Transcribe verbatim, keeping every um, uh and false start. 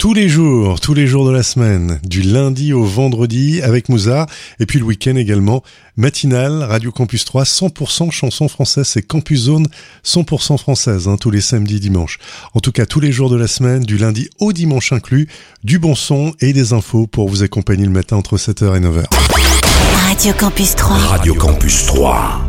Tous les jours, tous les jours de la semaine, du lundi au vendredi avec Mouza, et puis le week-end également, matinale, Radio Campus trois, cent pour cent chansons françaises, c'est Campus Zone cent pour cent française, hein, tous les samedis, dimanches. En tout cas, tous les jours de la semaine, du lundi au dimanche inclus, du bon son et des infos pour vous accompagner le matin entre sept heures et neuf heures. Radio Campus trois. Radio Campus trois.